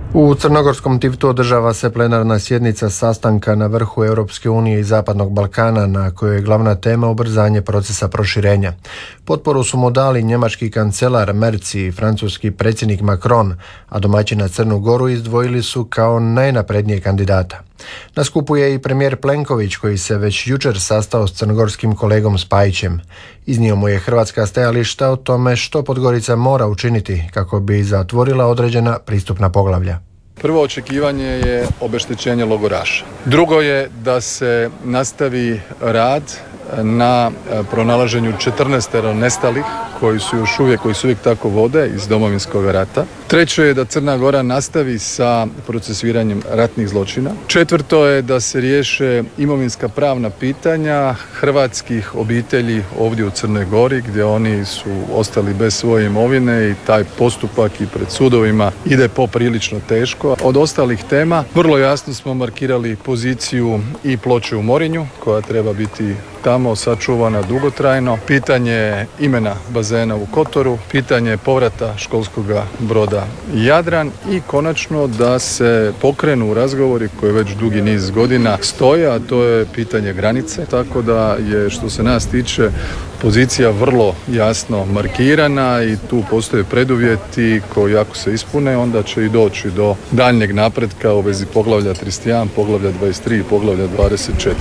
U Crnogorskom Tivtu održava se plenarna sjednica sastanka na vrhu Europske unije i Zapadnog Balkana, na kojoj je glavna tema ubrzanje procesa proširenja. Potporu su mu dali njemački kancelar Merz i francuski predsjednik Macron, a domaćina Crnu Goru izdvojili su kao najnaprednijeg kandidata. Na skupu je i premijer Plenković, koji se već jučer sastao s crnogorskim kolegom Spajićem. Iznio mu je hrvatska stajališta o tome što Podgorica mora učiniti kako bi zatvorila određena pristupna poglavlja. Prvo očekivanje je obeštećenje logoraša. Drugo je da se nastavi rad na pronalaženju 14 nestalih koji se uvijek tako vode iz Domovinskog rata. Treće je da Crna Gora nastavi sa procesuiranjem ratnih zločina. Četvrto je da se riješe imovinska pravna pitanja hrvatskih obitelji ovdje u Crnoj Gori, gdje oni su ostali bez svoje imovine i taj postupak i pred sudovima ide poprilično teško. Od ostalih tema vrlo jasno smo markirali poziciju i Ploče u Morinju, koja treba biti tamo sačuvana dugotrajno, pitanje imena bazena u Kotoru, pitanje povrata školskog broda Jadran i konačno da se pokrenu razgovori koji već dugi niz godina stoje, a to je pitanje granice. Tako da je, što se nas tiče, pozicija vrlo jasno markirana i tu postoje preduvjeti koji, ako se ispune, onda će i doći do daljnjeg napretka u vezi poglavlja 31, poglavlja 23 i poglavlja 24.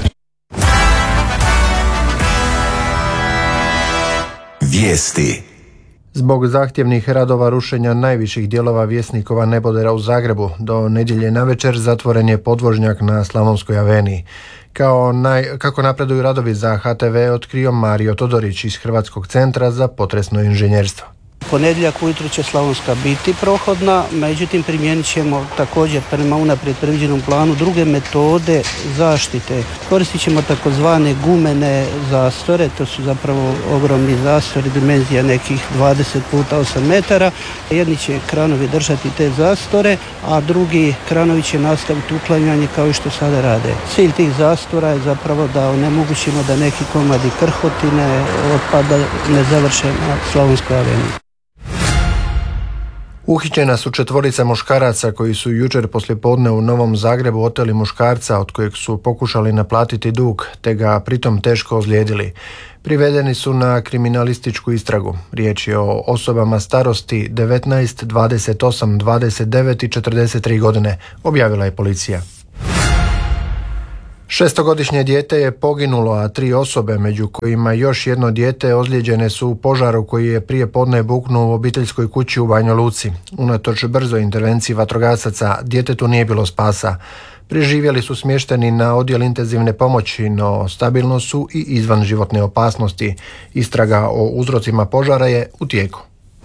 Vijesti. Zbog zahtjevnih radova rušenja najviših dijelova Vjesnikova nebodera u Zagrebu, do nedjelje navečer zatvoren je podvožnjak na Slavonskoj aveniji. Kako napreduju radovi za HTV, otkrio Mario Todorić iz Hrvatskog centra za potresno inženjerstvo. Ponedjeljak ujutro će Slavonska biti prohodna, međutim primijenit ćemo također prema unaprijed predviđenom planu druge metode zaštite. Koristit ćemo takozvane gumene zastore, to su zapravo ogromni zastori, dimenzija nekih 20 puta 8 metara. Jedni će kranovi držati te zastore, a drugi kranovi će nastaviti uklanjanje kao i što sada rade. Cilj tih zastora je zapravo da onemogućimo da neki komadi krhotine otpada ne završe na Slavonskoj aveniji. Uhićena su 4 muškaraca koji su jučer poslijepodne u Novom Zagrebu oteli muškarca od kojeg su pokušali naplatiti dug, te ga pritom teško ozlijedili. Privedeni su na kriminalističku istragu. Riječ je o osobama starosti 19, 28, 29 i 43 godine, objavila je policija. 6-godišnje dijete je poginulo, a 3 osobe, među kojima još jedno dijete, ozlijeđene su u požaru koji je prije podne buknuo u obiteljskoj kući u Banjoj Luci. Unatoč brzoj intervenciji vatrogasaca, djetetu nije bilo spasa. Preživjeli su smješteni na odjel intenzivne pomoći, no stabilno su i izvan životne opasnosti. Istraga o uzrocima požara je u tijeku.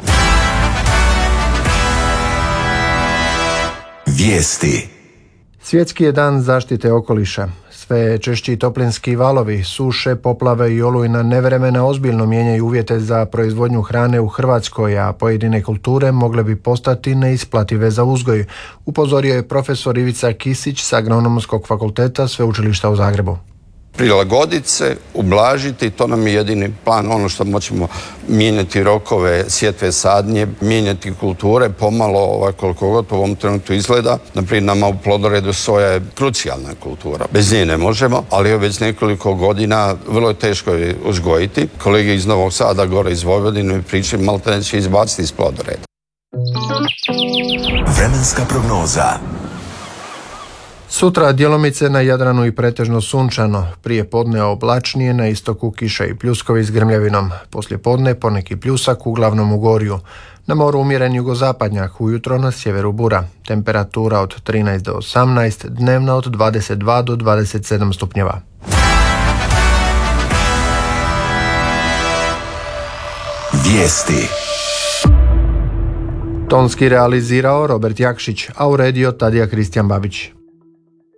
Vijesti. Svjetski je dan zaštite okoliša. Sve češći toplinski valovi, suše, poplave i olujna nevremena ozbiljno mijenjaju uvjete za proizvodnju hrane u Hrvatskoj, a pojedine kulture mogle bi postati neisplative za uzgoj, upozorio je profesor Ivica Kisić s Agronomskog fakulteta Sveučilišta u Zagrebu. Prilagoditi se, ublažiti, to nam je jedini plan, ono što moćemo mijenjati rokove sjetve, sadnje, mijenjati kulture, pomalo koliko god po ovom trenutku izgleda. Naprijed nama u plodoredu soja je krucijalna kultura. Bez nje ne možemo, ali već nekoliko godina vrlo je teško je uzgojiti. Kolege iz Novog Sada, gore iz Vojvodine, pričaju malo da će izbaciti iz plodoreda. Vremenska prognoza. Sutra djelomice na Jadranu i pretežno sunčano, prije podne oblačnije, na istoku kiša i pljuskovi s grmljavinom, poslije podne poneki pljusak, uglavnom u Gorju. Na moru umjeren jugozapadnjak, ujutro na sjeveru bura, temperatura od 13 do 18, dnevna od 22 do 27 stupnjeva. Vijesti. Tonski realizirao Robert Jakšić, a uredio Tadija Kristijan Babić.